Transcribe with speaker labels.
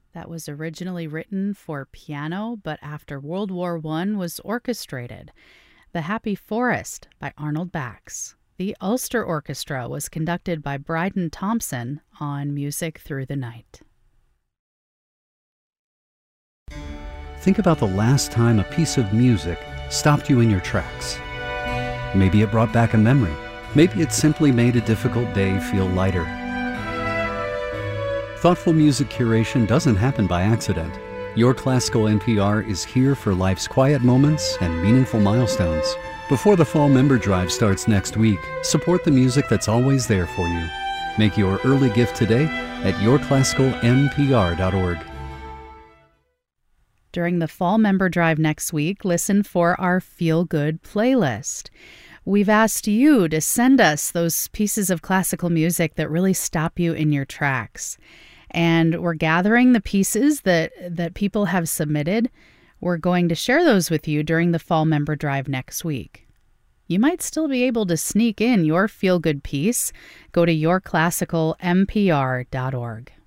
Speaker 1: that was originally written for piano, but after World War I was orchestrated. The Happy Forest by Arnold Bax. The Ulster Orchestra was conducted by Bryden Thompson on Music Through the Night.
Speaker 2: Think about the last time a piece of music stopped you in your tracks. Maybe it brought back a memory. Maybe it simply made a difficult day feel lighter. Thoughtful music curation doesn't happen by accident. Your Classical NPR is here for life's quiet moments and meaningful milestones. Before the Fall Member Drive starts next week, support the music that's always there for you. Make your early gift today at yourclassicalnpr.org.
Speaker 1: During the Fall Member Drive next week, listen for our Feel Good playlist. We've asked you to send us those pieces of classical music that really stop you in your tracks. And we're gathering the pieces that people have submitted. We're going to share those with you during the Fall Member Drive next week. You might still be able to sneak in your feel-good piece. Go to yourclassicalnpr.org.